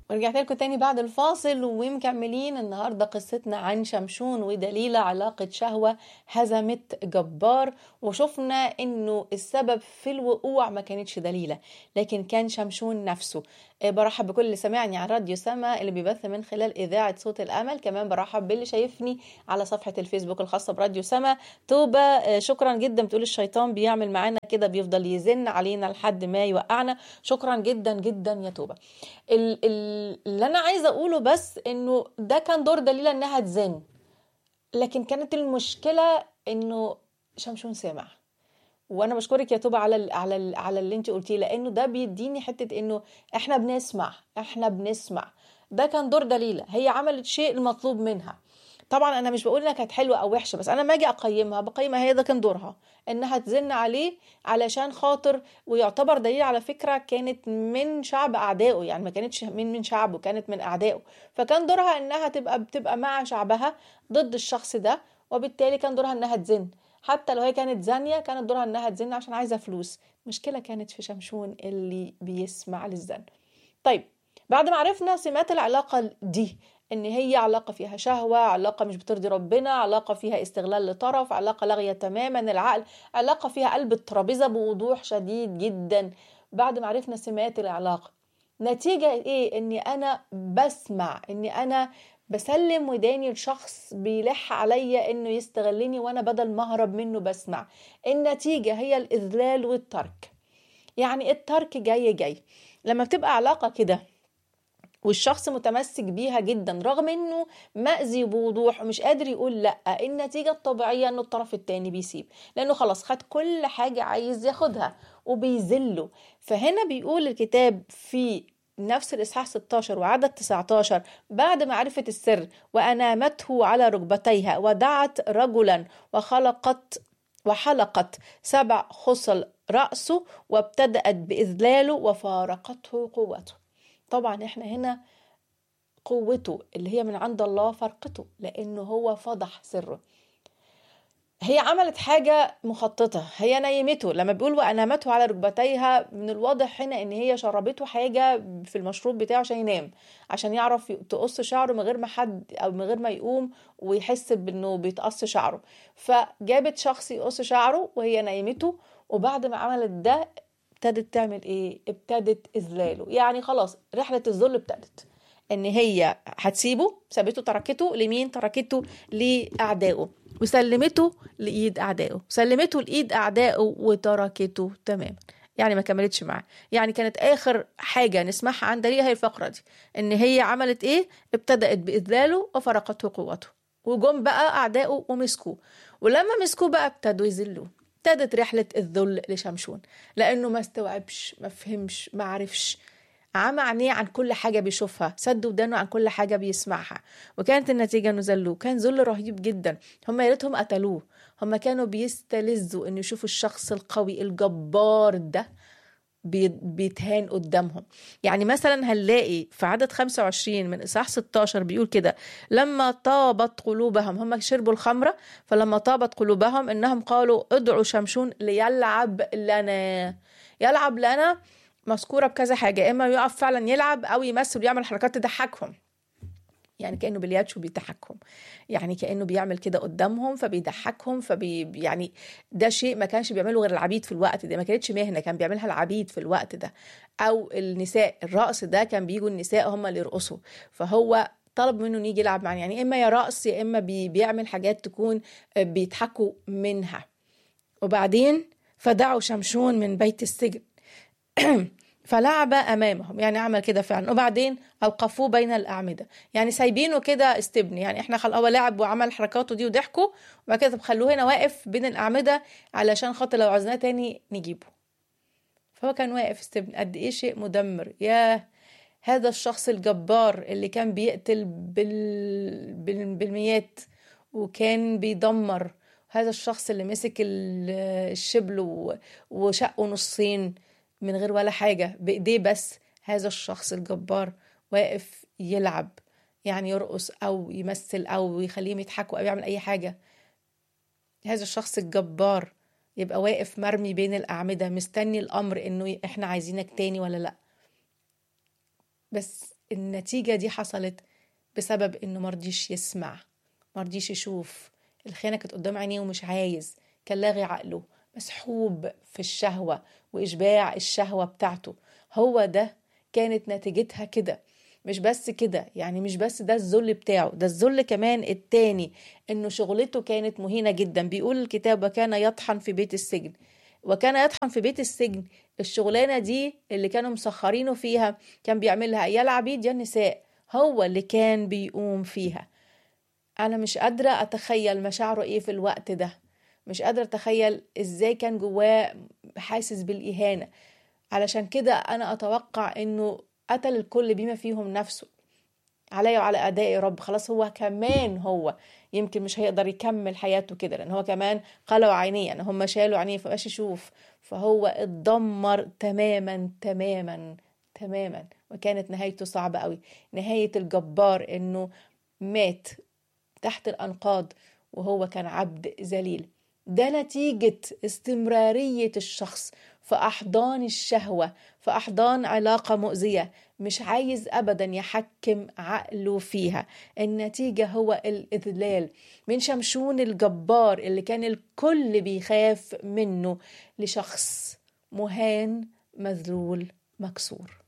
ورجعت لكم تاني بعد الفاصل ومكملين النهاردة قصتنا عن شمشون ودليلة. علاقة شهوة هزمت جبار، وشفنا انه السبب في الوقوع ما كانتش دليلة لكن كان شمشون نفسه. برحب بكل اللي سمعني على راديو سما اللي بيبث من خلال إذاعة صوت الأمل. كمان برحب باللي شايفني على صفحة الفيسبوك الخاصة براديو سما. توبة شكرا جدا، بتقول الشيطان بيعمل معانا كده، بيفضل يزن علينا لحد ما يوقعنا. شكرا جدا جدا يا توبة. اللي انا عايزه اقوله بس انه ده كان دور دليلة انها تزن، لكن كانت المشكله انه شمشون سمع. وانا بشكرك يا توبة على اللي انت قلتيه، لانه ده بيديني حته انه احنا بنسمع. ده كان دور دليلة، هي عملت شيء المطلوب منها. طبعا انا مش بقول انها كانت حلوه او وحشه، بس انا ما اجي بقيمها هي ده كان دورها، انها تزن عليه علشان خاطر. ويعتبر دليل على فكره كانت من شعب اعدائه، يعني ما كانتش من شعبه، كانت من اعدائه. فكان دورها انها بتبقى مع شعبها ضد الشخص ده، وبالتالي كان دورها انها تزن. حتى لو هي كانت زانيه كانت دورها انها تزن عشان عايزه فلوس. المشكله كانت في شمشون اللي بيسمع للزن. طيب، بعد ما عرفنا سمات العلاقة دي، ان هي علاقة فيها شهوة، علاقة مش بترضي ربنا، علاقة فيها استغلال لطرف، علاقة لاغية تماما العقل، علاقة فيها قلب الترابيزة بوضوح شديد جدا. بعد ما عرفنا سمات العلاقة، نتيجة ايه؟ اني انا بسمع، اني انا بسلم وداني لشخص بيلح عليا انه يستغلني، وانا بدل ما اهرب منه بسمع. النتيجة هي الاذلال والترك. يعني الترك جاي لما بتبقى علاقة كده والشخص متمسك بيها جدا رغم انه مأذي بوضوح ومش قادر يقول لا، النتيجة الطبيعية انه الطرف التاني بيسيب، لانه خلاص خد كل حاجة عايز ياخدها وبيذله. فهنا بيقول الكتاب في نفس الإصحاح 16 وعدد 19: بعد معرفة السر وأنامته على ركبتيها ودعت رجلا وحلقت 7 خصل رأسه وابتدأت بإذلاله وفارقته قوته. طبعا احنا هنا قوته اللي هي من عند الله فرقته، لانه هو فضح سره. هي عملت حاجة مخططة، هي نيمته. لما بيقول وأنامته على ركبتيها، من الواضح هنا ان هي شربته حاجة في المشروب بتاعه عشان ينام، عشان يعرف تقص شعره من غير ما حد او من غير ما يقوم ويحس بانه بيتقص شعره. فجابت شخص يقص شعره وهي نيمته، وبعد ما عملت ده ابتدت تعمل ايه؟ ابتدت اذلاله. يعني خلاص رحلة الذل ابتدت، ان هي هتسيبه. سابته، تركته لمين؟ تركته لاعدائه، وسلمته لايد اعدائه، سلمته لايد اعدائه وتركته تماما. يعني ما كملتش معاه. يعني كانت اخر حاجة نسمعها عن دليل هي الفقرة دي، ان هي عملت ايه؟ ابتدأت باذلاله وفرقته قوته. وجم بقى اعدائه ومسكوه، ولما مسكوه بقى ابتدوا يذلوه. ابتدت رحلة الذل لشمشون، لأنه ما استوعبش، ما فهمش، ما عرفش، عمى عينيه عن كل حاجة بيشوفها، سد ودانه عن كل حاجة بيسمعها. وكانت النتيجة انه ذلوه. كان ذل رهيب جدا. هم يا ريتهم قتلوه، هم كانوا بيستلذوا ان يشوفوا الشخص القوي الجبار ده بيتهان قدامهم. يعني مثلا هنلاقي في عدد 25 من إصحاح 16 بيقول كده: لما طابت قلوبهم، هم شربوا الخمرة، فلما طابت قلوبهم إنهم قالوا ادعوا شمشون ليلعب لنا. يلعب لنا مذكورة بكذا حاجة، إما يقف فعلا يلعب أو يمثل ويعمل حركات تضحكهم، يعني كأنه بلياتشو بيضحكهم، يعني كأنه بيعمل كده قدامهم فبيضحكهم يعني ده شيء ما كانش بيعمله غير العبيد في الوقت ده، ما كانتش مهنة، كان بيعملها العبيد في الوقت ده. أو النساء، الرقص ده كان بيجوا النساء هم اللي يرقصوا، فهو طلب منه يجي يلعب معنا، يعني إما يا رقص يا إما بيعمل حاجات تكون بيضحكوا منها. وبعدين فدعوا شمشون من بيت السجن فلعب أمامهم، يعني عمل كده فعلا. وبعدين أوقفوه بين الأعمدة، يعني سايبينه كده استبن، يعني احنا هو لعب وعمل حركاته دي وضحكوا، وبعد كده خلوه هنا واقف بين الأعمدة علشان خاطر لو عاوزناه تاني نجيبه. فهو كان واقف استبن. قد ايه شيء مدمر! يا هذا الشخص الجبار اللي كان بيقتل بالمئات وكان بيدمر، هذا الشخص اللي مسك الشبل وشقه نصين من غير ولا حاجة بإيديه، بس هذا الشخص الجبار واقف يلعب، يعني يرقص أو يمثل أو يخليهم يضحكوا أو يعمل أي حاجة. هذا الشخص الجبار يبقى واقف مرمي بين الأعمدة مستني الأمر إنه إحنا عايزينك تاني ولا لأ. بس النتيجة دي حصلت بسبب انه مرضيش يسمع، مرضيش يشوف. الخيانة كانت قدام عينيه ومش عايز، كان لاغي عقله، مسحوب في الشهوة وإشباع الشهوة بتاعته. هو ده كانت نتيجتها كده. مش بس كده، يعني مش بس ده الذل بتاعه، ده الذل كمان التاني، انه شغلته كانت مهينة جدا. بيقول الكتاب وكان يطحن في بيت السجن. وكان يطحن في بيت السجن، الشغلانة دي اللي كانوا مسخرينه فيها كان بيعملها يا العبيد يا النساء، هو اللي كان بيقوم فيها. أنا مش قادرة أتخيل مشاعره إيه في الوقت ده، مش قادرة أتخيل إزاي كان جواه حاسس بالإهانة. علشان كده أنا أتوقع إنه قتل الكل بما فيهم نفسه. عليا وعلى أدائي يا رب، خلاص هو كمان هو يمكن مش هيقدر يكمل حياته كده، لأن هو كمان قلوا عينيه، يعني هم شالوا عينيه فبقاش يشوف، فهو اتدمر تماما تماما تماما. وكانت نهايته صعبة قوي، نهاية الجبار إنه مات تحت الأنقاض وهو كان عبد ذليل. ده نتيجة استمرارية الشخص في أحضان الشهوة، في أحضان علاقة مؤذية، مش عايز أبدا يحكم عقله فيها. النتيجة هو الإذلال من شمشون الجبار اللي كان الكل بيخاف منه، لشخص مهان مذلول مكسور.